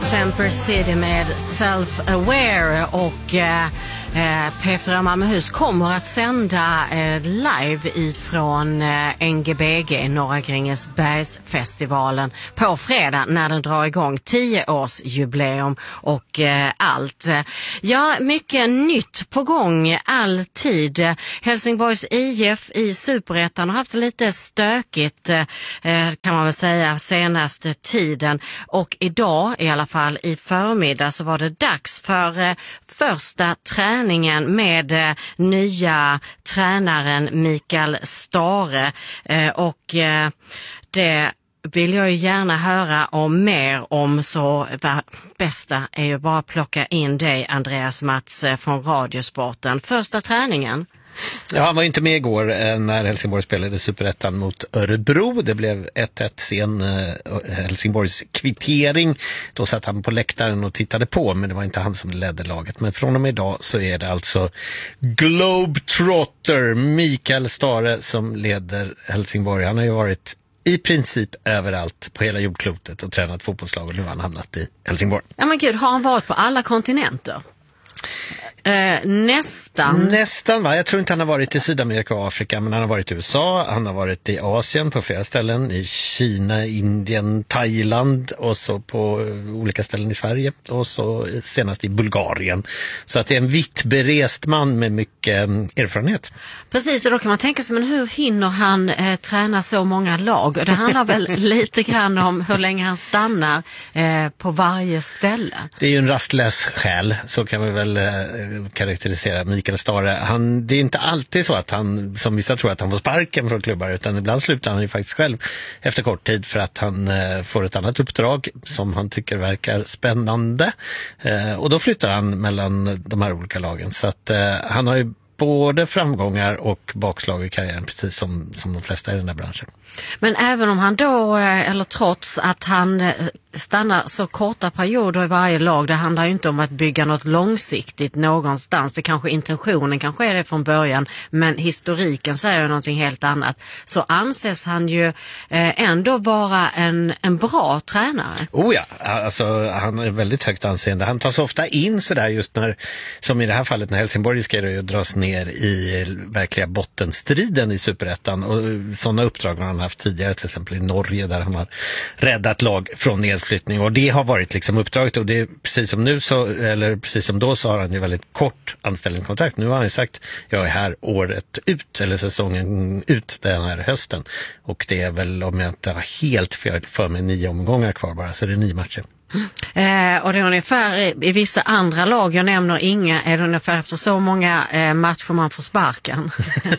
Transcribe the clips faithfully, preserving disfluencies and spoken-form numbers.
Temper City med Self-Aware och eh, P fyra Malmöhus kommer att sända eh, live ifrån eh, N G B G, Norra Grängesbergsfestivalen, på fredag när den drar igång tio-årsjubileum och eh, allt. Ja, mycket nytt på gång alltid. Helsingborgs I F i Superettan har haft lite stökigt eh, kan man väl säga senaste tiden, och idag i alla fall i förmiddag så var det dags för eh, första träningen med eh, nya tränaren Mikael Stare eh, och eh, det vill jag ju gärna höra om mer om, så det bästa är ju bara att plocka in dig, Andreas Mats från Radiosporten. Första träningen. Ja, han var inte med igår när Helsingborg spelade Superettan mot Örebro. Det blev ett ett sen Helsingborgs kvittering. Då satt han på läktaren och tittade på, men det var inte han som ledde laget. Men från och med idag så är det alltså Globetrotter Mikael Stare som leder Helsingborg. Han har ju varit i princip överallt på hela jordklotet och tränat fotbollslag, och nu har han hamnat i Helsingborg. Ja men gud, har han varit på alla kontinenter? Eh, nästan. Nästan va? Jag tror inte han har varit i Sydamerika och Afrika, men han har varit i U S A, han har varit i Asien på flera ställen, i Kina, Indien, Thailand och så på olika ställen i Sverige och så senast i Bulgarien. Så att det är en vitt berest man med mycket erfarenhet. Precis, och då kan man tänka sig, men hur hinner han eh, träna så många lag? Och det handlar väl lite grann om hur länge han stannar eh, på varje ställe. Det är ju en rastlös själ, så kan vi väl eh, karaktärisera Mikael Stare. Han, det är inte alltid så att han, som vissa tror, att han får sparken från klubbar, utan ibland slutar han ju faktiskt själv efter kort tid för att han eh, får ett annat uppdrag som han tycker verkar spännande. Eh, och då flyttar han mellan de här olika lagen. Så att eh, han har ju både framgångar och bakslag i karriären, precis som, som de flesta i den här branschen. Men även om han då, eller trots att han stannar så korta perioder i varje lag, det handlar ju inte om att bygga något långsiktigt någonstans. Det kanske intentionen kanske är det från början, men historiken säger ju någonting helt annat. Så anses han ju ändå vara en, en bra tränare. Oh ja, alltså han är väldigt högt anseende. Han tar så ofta in sådär just när, som i det här fallet när Helsingborg ska ju dras ner i verkliga bottenstriden i Superettan, och sådana uppdrag har han haft tidigare, till exempel i Norge där han har räddat lag från nedflyttning, och det har varit liksom uppdraget, och det är precis som nu så, eller precis som då, så har han ju väldigt kort anställningskontrakt. Nu har han ju sagt, jag är här året ut, eller säsongen ut den här hösten, och det är väl, om jag inte har helt för, för mig, nio omgångar kvar bara, så det är nio matcher. Eh, och det är ungefär i, i vissa andra lag, jag nämner inga, är det ungefär efter så många eh, matcher man får sparken.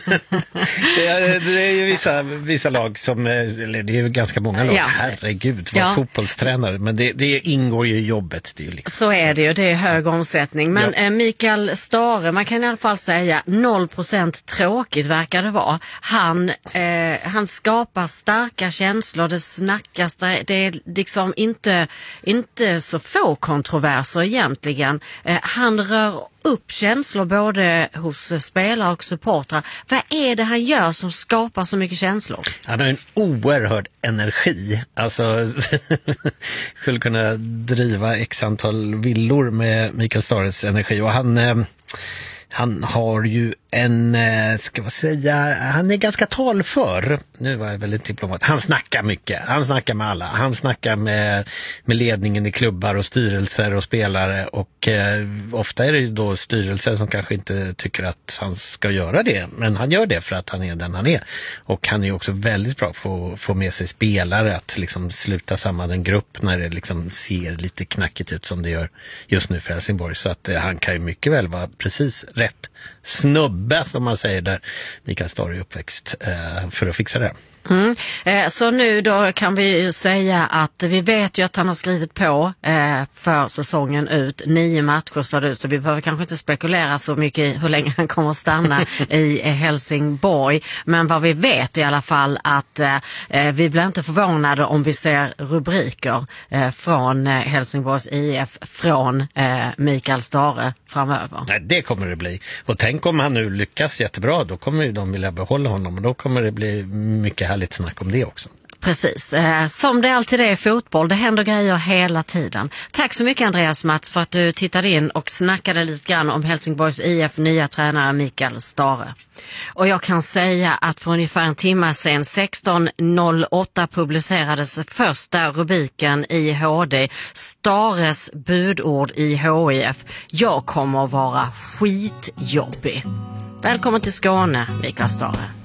det, är, det är ju vissa, vissa lag som, eller det är ju ganska många lag, ja. Herregud, var ja. fotbollstränare, men det, det ingår ju i jobbet. Det är ju liksom. Så är det ju, det är hög omsättning. Men ja. eh, Mikael Stare, man kan i alla fall säga noll procent tråkigt verkar det vara. Han, eh, han skapar starka känslor, det snackas, det är liksom inte, inte så få kontroverser egentligen. Eh, han rör upp känslor både hos spelare och supportrar. Vad är det han gör som skapar så mycket känslor? Han har en oerhörd energi. Alltså, skulle kunna driva x antal villor med Mikael Stares energi. Och han... Eh, Han har ju en, ska man säga, han är ganska talför. Nu var jag väldigt diplomat. Han snackar mycket. Han snackar med alla. Han snackar med, med ledningen i klubbar och styrelser och spelare. Och eh, ofta är det ju då styrelser som kanske inte tycker att han ska göra det. Men han gör det för att han är den han är. Och han är också väldigt bra på att få med sig spelare att liksom sluta samman en grupp när det liksom ser lite knackigt ut som det gör just nu för Helsingborg. Så att eh, han kan ju mycket väl vara precis rätt snubbe, som man säger, där Mikael Stare är uppväxt eh, för att fixa det. Mm. Eh, så nu då kan vi ju säga att vi vet ju att han har skrivit på eh, för säsongen ut. Nio matcher sa du, så vi behöver kanske inte spekulera så mycket i hur länge han kommer att stanna i eh, Helsingborg. Men vad vi vet i alla fall att eh, vi blir inte förvånade om vi ser rubriker eh, från eh, Helsingborgs I F från eh, Mikael Stare framöver. Nej, det kommer det bli. Och tänk om han nu lyckas jättebra, då kommer ju de vilja behålla honom, och då kommer det bli mycket härligt snack om det också. Precis, eh, som det alltid är i fotboll, det händer grejer hela tiden. Tack så mycket Andreas Mats för att du tittade in och snackade lite grann om Helsingborgs I F nya tränare Mikael Stahre. Och jag kan säga att för ungefär en timme sedan, sexton noll åtta, publicerades första rubriken i H D, Stahres budord i H I F. Jag kommer att vara skitjobbig. Välkommen till Skåne, Mikael Stahre.